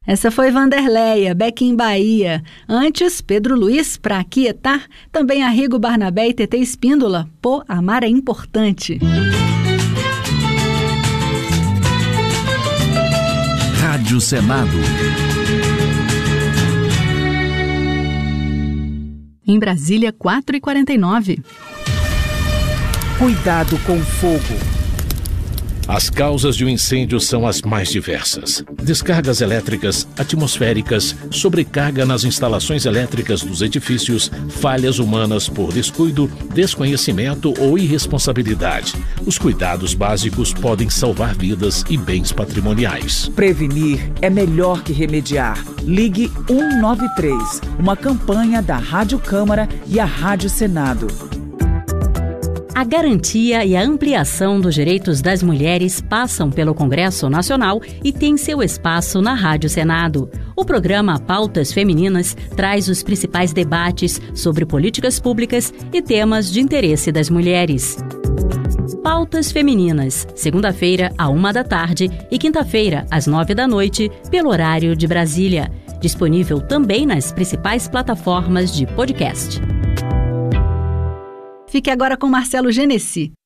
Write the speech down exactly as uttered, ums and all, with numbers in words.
Essa foi Vanderleia, Beck em Bahia. Antes, Pedro Luiz, Pra Aquietar. Também Arrigo Barnabé e Tetê Espíndola, Pô, Amar é Importante. Rádio Senado. Em Brasília, quatro e quarenta e nove. Cuidado com o fogo. As causas de um incêndio são as mais diversas. Descargas elétricas, atmosféricas, sobrecarga nas instalações elétricas dos edifícios, falhas humanas por descuido, desconhecimento ou irresponsabilidade. Os cuidados básicos podem salvar vidas e bens patrimoniais. Prevenir é melhor que remediar. Ligue um nove três, uma campanha da Rádio Câmara e a Rádio Senado. A garantia e a ampliação dos direitos das mulheres passam pelo Congresso Nacional e tem seu espaço na Rádio Senado. O programa Pautas Femininas traz os principais debates sobre políticas públicas e temas de interesse das mulheres. Pautas Femininas, segunda-feira, à uma da tarde e quinta-feira, às nove da noite, pelo horário de Brasília. Disponível também nas principais plataformas de podcast. Fique agora com Marcelo Genesi.